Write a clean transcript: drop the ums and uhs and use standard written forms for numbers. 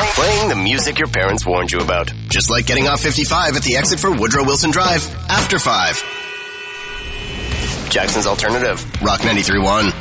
Playing the music your parents warned you about. Just like getting off 55 at the exit for Woodrow Wilson Drive after 5. Jackson's Alternative. Rock 93.1.